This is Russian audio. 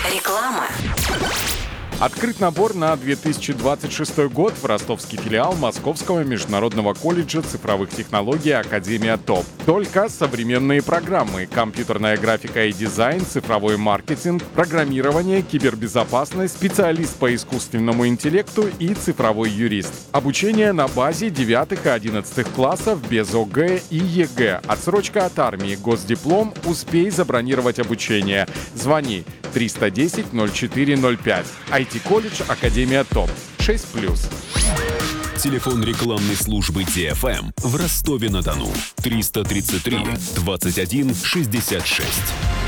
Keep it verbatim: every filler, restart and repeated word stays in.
Реклама. Открыт набор на две тысячи двадцать шестой год в ростовский филиал Московского международного колледжа цифровых технологий Академия ТОП. Только современные программы: компьютерная графика и дизайн, цифровой маркетинг, программирование, кибербезопасность, специалист по искусственному интеллекту и цифровой юрист. Обучение на базе девятых и одиннадцатых классов без ОГЭ и ЕГЭ. Отсрочка от армии, госдиплом. Успей забронировать обучение. Звони триста десять ноль четыре ноль пять. ай ти-колледж Академия ТОП. шесть плюс. Телефон рекламной службы Ти Эф Эм в Ростове-на-Дону. триста тридцать три двадцать один шестьдесят шесть.